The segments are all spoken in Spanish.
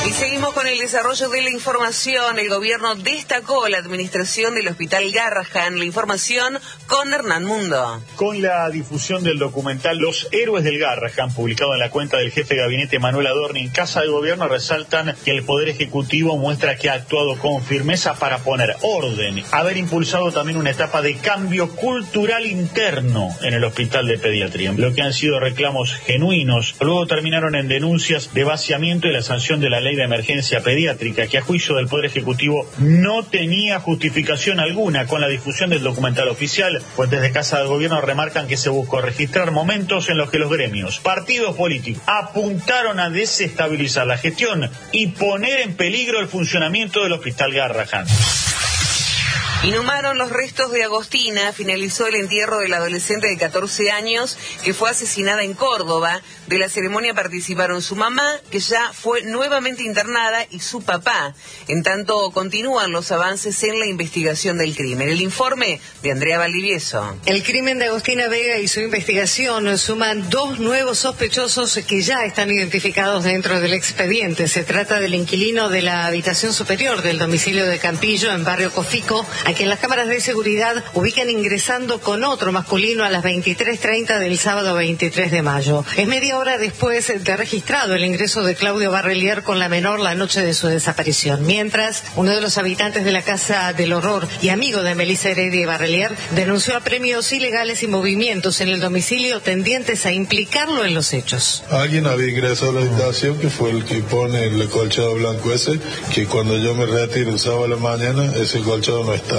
Y seguimos con el desarrollo de la información. El gobierno destacó la administración del Hospital Garrahan. La información con Hernán Mundo. Con la difusión del documental Los Héroes del Garrahan, publicado en la cuenta del jefe de gabinete Manuel Adorni en Casa de Gobierno, resaltan que el Poder Ejecutivo muestra que ha actuado con firmeza para poner orden, haber impulsado también una etapa de cambio cultural interno en el Hospital de Pediatría. Lo que han sido reclamos genuinos, luego terminaron en denuncias de vaciamiento y la sanción de la ley de emergencia pediátrica, que a juicio del Poder Ejecutivo no tenía justificación alguna. Con la difusión del documental oficial, fuentes de Casa de Gobierno remarcan que se buscó registrar momentos en los que los gremios, partidos políticos, apuntaron a desestabilizar la gestión y poner en peligro el funcionamiento del Hospital Garrahan. Inhumaron los restos de Agostina. Finalizó el entierro del adolescente de 14 años que fue asesinada en Córdoba. De la ceremonia participaron su mamá, que ya fue nuevamente internada, y su papá. En tanto, continúan los avances en la investigación del crimen. El informe de Andrea Valdivieso. El crimen de Agostina Vega y su investigación suman 2 nuevos sospechosos que ya están identificados dentro del expediente. Se trata del inquilino de la habitación superior del domicilio de Campillo, en barrio Cofico, a quien las cámaras de seguridad ubican ingresando con otro masculino a las 23:30 del sábado 23 de mayo. Es media hora después de registrado el ingreso de Claudio Barrelier con la menor la noche de su desaparición. Mientras, uno de los habitantes de la Casa del Horror y amigo de Melissa Heredia y Barrelier denunció apremios ilegales y movimientos en el domicilio tendientes a implicarlo en los hechos. Alguien había ingresado a la habitación, que fue el que pone el colchado blanco ese, que cuando yo me retiro el sábado a la mañana, ese colchado no estaba.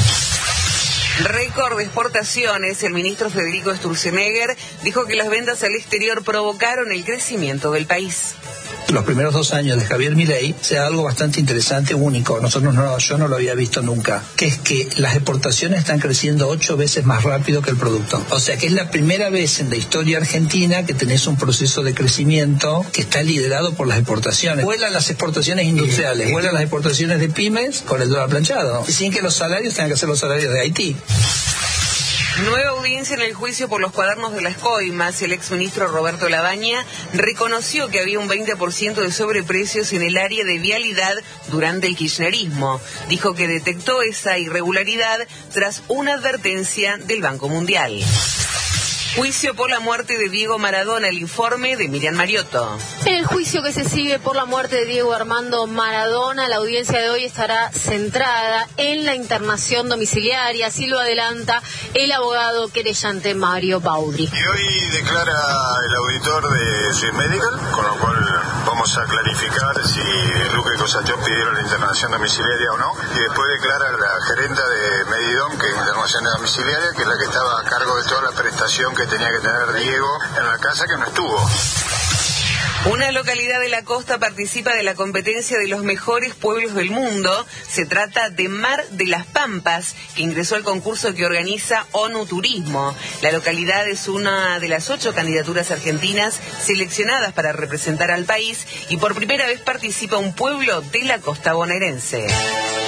Récord de exportaciones. El ministro Federico Sturzenegger dijo que las ventas al exterior provocaron el crecimiento del país. Los primeros 2 años de Javier Milei sea algo bastante interesante, único. Yo no lo había visto nunca, que es que las exportaciones están creciendo 8 veces más rápido que el producto. O sea que es la primera vez en la historia argentina que tenés un proceso de crecimiento que está liderado por las exportaciones. Vuelan las exportaciones industriales, vuelan las exportaciones de pymes con el dólar planchado, sin que los salarios tengan que ser los salarios de Haití. Nueva audiencia en el juicio por los cuadernos de las coimas. El exministro Roberto Labaña reconoció que había un 20% de sobreprecios en el área de vialidad durante el kirchnerismo. Dijo que detectó esa irregularidad tras una advertencia del Banco Mundial. Juicio por la muerte de Diego Maradona. El informe de Miriam Mariotto. En el juicio que se sigue por la muerte de Diego Armando Maradona, la audiencia de hoy estará centrada en la internación domiciliaria, así lo adelanta el abogado querellante Mario Baudri. Y hoy declara el auditor de Swiss Medical, con lo cual vamos a clarificar si Luque y Cosachov pidieron la internación domiciliaria o no. Y después declara la gerenta de Medidom, que es internación domiciliaria, que es la que estaba a cargo de toda la prestación que tenía que tener Diego en la casa, que no estuvo. Una localidad de la costa participa de la competencia de los mejores pueblos del mundo. Se trata de Mar de las Pampas, que ingresó al concurso que organiza ONU Turismo. La localidad es una de las 8 candidaturas argentinas seleccionadas para representar al país, y por primera vez participa un pueblo de la costa bonaerense.